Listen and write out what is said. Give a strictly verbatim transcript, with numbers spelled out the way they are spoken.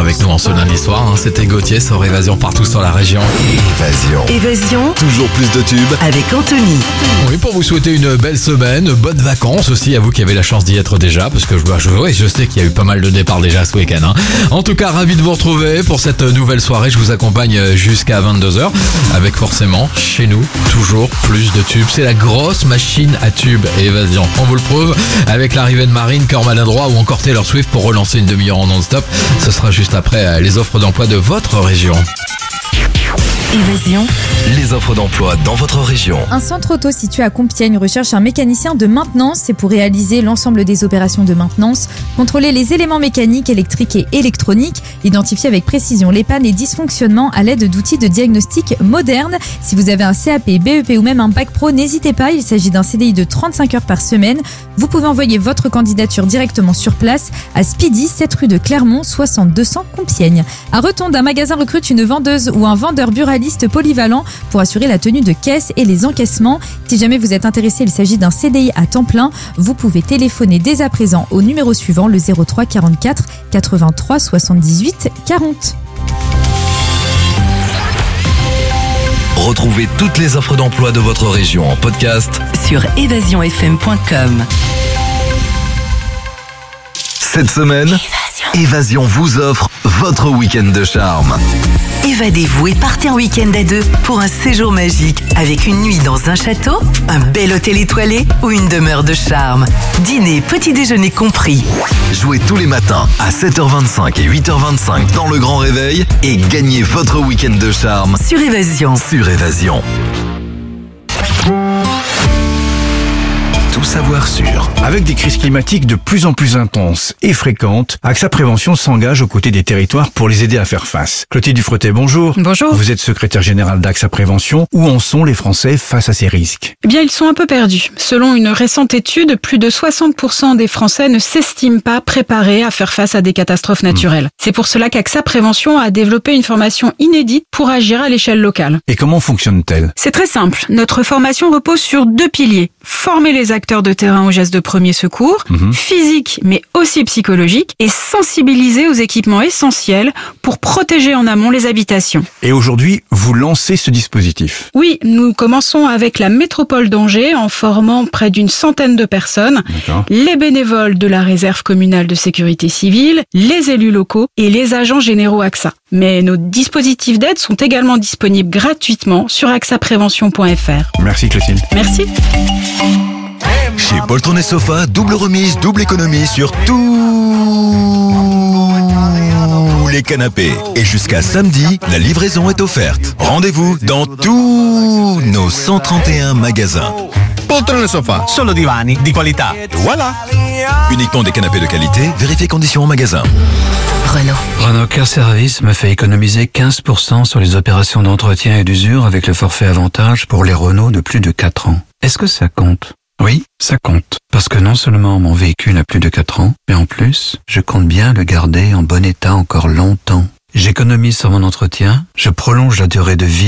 avec nous en ce lundi soir. Hein. C'était Gauthier sur Évasion partout sur la région. Évasion. Évasion Toujours plus de tubes. avec Anthony. Oui, pour vous souhaiter une belle semaine, bonnes vacances aussi à vous qui avez la chance d'y être déjà, parce que je, je, oui, je sais qu'il y a eu pas mal de départs déjà ce week-end. Hein. En tout cas, ravi de vous retrouver pour cette nouvelle soirée. Je vous accompagne jusqu'à vingt-deux heures avec forcément, chez nous, toujours plus de tubes. C'est la grosse machine à tubes et Évasion. On vous le prouve avec l'arrivée de Marine, Cœur Maladroit ou encore Taylor Swift pour relancer une demi-heure en non-stop. Ce sera juste après les offres d'emploi de votre région. Évasion. Les offres d'emploi dans votre région. Un centre auto situé à Compiègne recherche un mécanicien de maintenance. C'est pour réaliser l'ensemble des opérations de maintenance, contrôler les éléments mécaniques, électriques et électroniques, identifier avec précision les pannes et dysfonctionnements à l'aide d'outils de diagnostic modernes. Si vous avez un C A P, B E P ou même un bac pro, n'hésitez pas, il s'agit d'un C D I de trente-cinq heures par semaine. Vous pouvez envoyer votre candidature directement sur place à Speedy, sept rue de Clermont, soixante deux cents Compiègne. À Retonde, un magasin recrute une vendeuse ou un vendeur buraliste polyvalent pour assurer la tenue de caisse et les encaissements. Si jamais vous êtes intéressé, il s'agit d'un C D I à temps plein. Vous pouvez téléphoner dès à présent au numéro suivant, le zéro trois quarante-quatre quatre-vingt-trois soixante-dix-huit quarante. Retrouvez toutes les offres d'emploi de votre région en podcast Sur évasion f m point com. cette semaine. Évasion vous offre votre week-end de charme. Évadez-vous et partez en week-end à deux pour un séjour magique avec une nuit dans un château, un bel hôtel étoilé ou une demeure de charme. Dîner, petit déjeuner compris. Jouez tous les matins à sept heures vingt-cinq et huit heures vingt-cinq dans le Grand Réveil et gagnez votre week-end de charme Sur Évasion. sur Évasion. Tout savoir sur. Avec des crises climatiques de plus en plus intenses et fréquentes, AXA Prévention s'engage aux côtés des territoires pour les aider à faire face. Clotilde Dufretet, bonjour. Bonjour. Vous êtes secrétaire générale d'AXA Prévention. Où en sont les Français face à ces risques? Eh bien, ils sont un peu perdus. Selon une récente étude, plus de soixante pour cent des Français ne s'estiment pas préparés à faire face à des catastrophes naturelles. Mmh. C'est pour cela qu'AXA Prévention a développé une formation inédite pour agir à l'échelle locale. Et comment fonctionne-t-elle? C'est très simple. Notre formation repose sur deux piliers. Former les acteurs de terrain aux gestes de premier secours, mmh. physique mais aussi psychologique, et sensibiliser aux équipements essentiels pour protéger en amont les habitations. Et aujourd'hui, vous lancez ce dispositif? Oui, nous commençons avec la métropole d'Angers en formant près d'une centaine de personnes, D'accord. les bénévoles de la réserve communale de sécurité civile, les élus locaux et les agents généraux AXA. Mais nos dispositifs d'aide sont également disponibles gratuitement sur axa prévention point f r. Merci Clotilde. Merci. Chez Poltron et Sofa, double remise, double économie sur tous les canapés. Et jusqu'à samedi, la livraison est offerte. Rendez-vous dans tous nos cent trente et un magasins. Poltrone e Sofa, solo divani di qualità. Voilà. Uniquement des canapés de qualité, vérifiez conditions en magasin. Renault. Renault Car Service me fait économiser quinze pour cent sur les opérations d'entretien et d'usure avec le forfait avantage pour les Renault de plus de quatre ans. Est-ce que ça compte? Oui, ça compte. Parce que non seulement mon véhicule a plus de quatre ans, mais en plus, je compte bien le garder en bon état encore longtemps. J'économise sur mon entretien, je prolonge la durée de vie